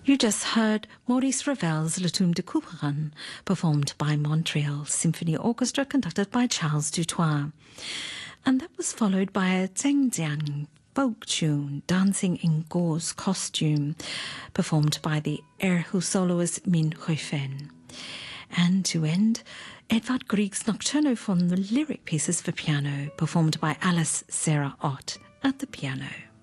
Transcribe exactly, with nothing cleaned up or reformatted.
You just heard Maurice Ravel's Le Tombe de Couperin, performed by Montreal Symphony Orchestra, conducted by Charles Dutoit. And that was followed by a Zhengjiang folk tune, Dancing in Gauze Costume, performed by the erhu soloist Min Huifen. And to end, Edvard Grieg's Nocturno from the lyric pieces for piano, performed by Alice Sarah Ott at the piano.